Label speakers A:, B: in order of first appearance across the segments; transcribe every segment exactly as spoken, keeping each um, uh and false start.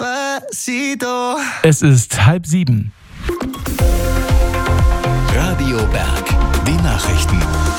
A: Despacito.
B: Es ist halb sieben.
C: Radio Berg, die Nachrichten.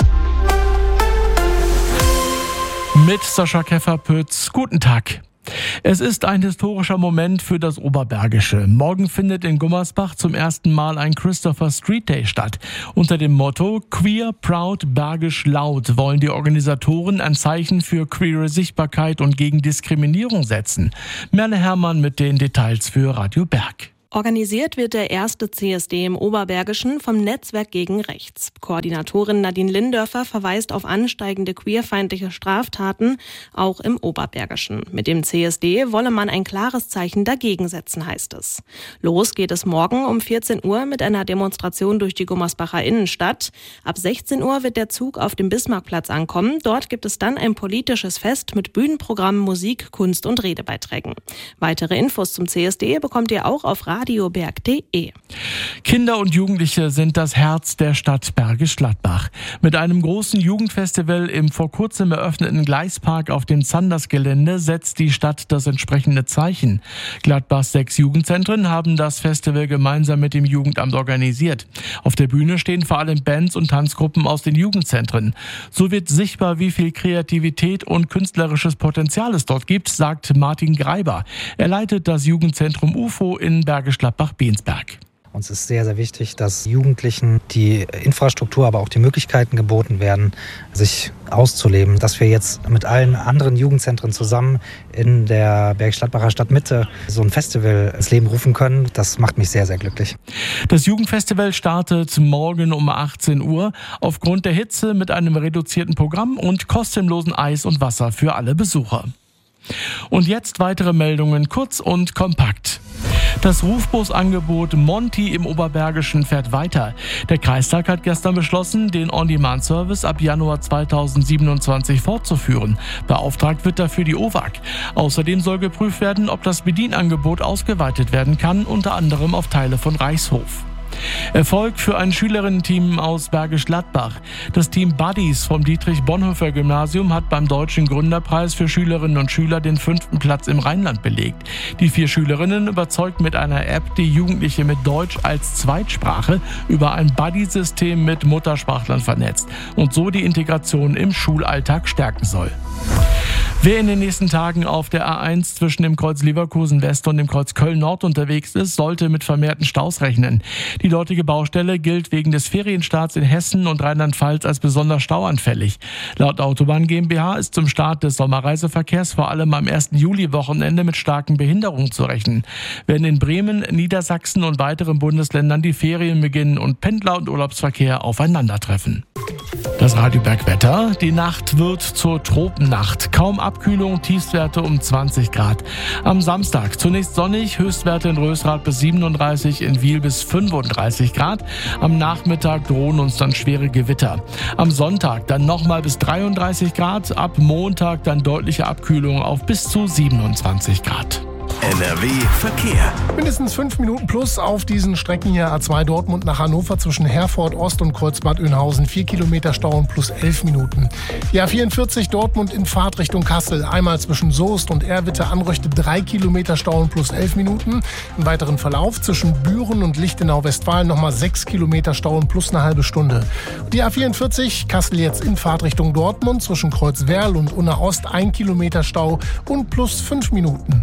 B: Mit Sascha Käfer-Pütz. Guten Tag. Es ist ein historischer Moment für das Oberbergische. Morgen findet in Gummersbach zum ersten Mal ein Christopher Street Day statt. Unter dem Motto Queer, Proud, Bergisch, Laut wollen die Organisatoren ein Zeichen für queere Sichtbarkeit und gegen Diskriminierung setzen. Merle Herrmann mit den Details für Radio Berg.
D: Organisiert wird der erste C S D im Oberbergischen vom Netzwerk gegen Rechts. Koordinatorin Nadine Lindörfer verweist auf ansteigende queerfeindliche Straftaten, auch im Oberbergischen. Mit dem C S D wolle man ein klares Zeichen dagegen setzen, heißt es. Los geht es morgen um vierzehn Uhr mit einer Demonstration durch die Gummersbacher Innenstadt. Ab sechzehn Uhr wird der Zug auf dem Bismarckplatz ankommen. Dort gibt es dann ein politisches Fest mit Bühnenprogrammen, Musik, Kunst und Redebeiträgen. Weitere Infos zum C S D bekommt ihr auch auf Radio radioberg punkt de.
B: Kinder und Jugendliche sind das Herz der Stadt Bergisch Gladbach. Mit einem großen Jugendfestival im vor kurzem eröffneten Gleispark auf dem Zanders-Gelände setzt die Stadt das entsprechende Zeichen. Gladbachs sechs Jugendzentren haben das Festival gemeinsam mit dem Jugendamt organisiert. Auf der Bühne stehen vor allem Bands und Tanzgruppen aus den Jugendzentren. So wird sichtbar, wie viel Kreativität und künstlerisches Potenzial es dort gibt, sagt Martin Greiber. Er leitet das Jugendzentrum U F O in Bergisch Gladbach-Bensberg.
E: Uns ist sehr, sehr wichtig, dass Jugendlichen die Infrastruktur, aber auch die Möglichkeiten geboten werden, sich auszuleben. Dass wir jetzt mit allen anderen Jugendzentren zusammen in der Bergisch Gladbacher Stadtmitte so ein Festival ins Leben rufen können, das macht mich sehr, sehr glücklich.
B: Das Jugendfestival startet morgen um achtzehn Uhr aufgrund der Hitze mit einem reduzierten Programm und kostenlosen Eis und Wasser für alle Besucher. Und jetzt weitere Meldungen, kurz und kompakt. Das Rufbusangebot Monty im Oberbergischen fährt weiter. Der Kreistag hat gestern beschlossen, den On-Demand-Service ab Januar zweitausendsiebenundzwanzig fortzuführen. Beauftragt wird dafür die O W A G. Außerdem soll geprüft werden, ob das Bedienangebot ausgeweitet werden kann, unter anderem auf Teile von Reichshof. Erfolg für ein Schülerinnen-Team aus Bergisch Gladbach. Das Team Buddies vom Dietrich-Bonhoeffer-Gymnasium hat beim Deutschen Gründerpreis für Schülerinnen und Schüler den fünften Platz im Rheinland belegt. Die vier Schülerinnen überzeugt mit einer App die Jugendliche mit Deutsch als Zweitsprache über ein Buddy-System mit Muttersprachlern vernetzt und so die Integration im Schulalltag stärken soll. Wer in den nächsten Tagen auf der A eins zwischen dem Kreuz Leverkusen West und dem Kreuz Köln Nord unterwegs ist, sollte mit vermehrten Staus rechnen. Die dortige Baustelle gilt wegen des Ferienstarts in Hessen und Rheinland-Pfalz als besonders stauanfällig. Laut Autobahn GmbH ist zum Start des Sommerreiseverkehrs vor allem am ersten Juli-Wochenende mit starken Behinderungen zu rechnen. Wenn in Bremen, Niedersachsen und weiteren Bundesländern die Ferien beginnen und Pendler- und Urlaubsverkehr aufeinandertreffen. Das Radio Berg Wetter. Die Nacht wird zur Tropennacht. Kaum Abkühlung, Tiefstwerte um zwanzig Grad. Am Samstag zunächst sonnig, Höchstwerte in Rösrath bis siebenunddreißig, in Wiel bis fünfunddreißig Grad. Am Nachmittag drohen uns dann schwere Gewitter. Am Sonntag dann nochmal bis dreiunddreißig Grad. Ab Montag dann deutliche Abkühlung auf bis zu siebenundzwanzig Grad.
C: N R W Verkehr.
F: Mindestens fünf Minuten plus auf diesen Strecken hier. A zwei Dortmund nach Hannover zwischen Herford Ost und Kreuzbad Oeynhausen. Vier Kilometer Stau und plus elf Minuten. Die A vierundvierzig Dortmund in Fahrtrichtung Kassel. Einmal zwischen Soest und Erwitte Anröchte drei Kilometer Stau und plus elf Minuten. Im weiteren Verlauf zwischen Büren und Lichtenau-Westfalen nochmal sechs Kilometer Stau und plus eine halbe Stunde. Die A vierundvierzig Kassel jetzt in Fahrtrichtung Dortmund zwischen Kreuzwerl und Unna Ost ein Kilometer Stau und plus fünf Minuten.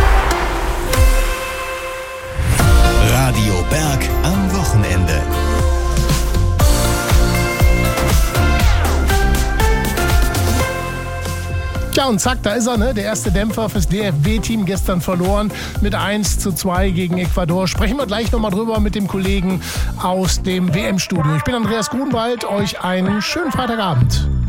C: Radio Berg am Wochenende.
F: Ja, und zack, da ist er, ne? Der erste Dämpfer fürs D F B-Team gestern verloren mit eins zu zwei gegen Ecuador. Sprechen wir gleich nochmal drüber mit dem Kollegen aus dem W M-Studio. Ich bin Andreas Grunwald, euch einen schönen Freitagabend.